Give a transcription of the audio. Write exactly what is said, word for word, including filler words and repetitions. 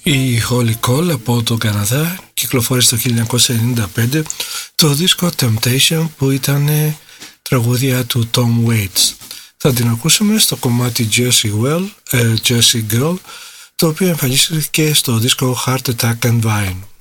Η Holly Cole από το Καναδά κυκλοφόρησε το χίλια εννιακόσια ενενήντα πέντε το δίσκο Temptation, που ήταν τραγούδια του Tom Waits. Θα την ακούσουμε στο κομμάτι Jersey, well, uh, Jersey Girl, το οποίο εμφανίστηκε στο δίσκο Heart Attack and Vine.